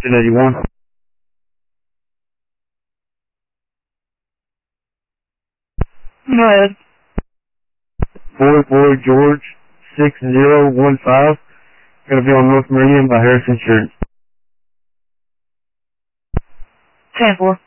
1081. 44 George 6015. Gonna be on North Meridian by Harris Insurance. 10-4.